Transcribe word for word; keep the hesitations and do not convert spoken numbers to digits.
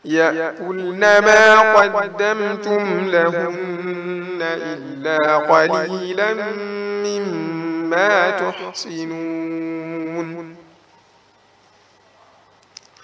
يأكلن ما قدمتم لهن إلا قليلا مما تحصنون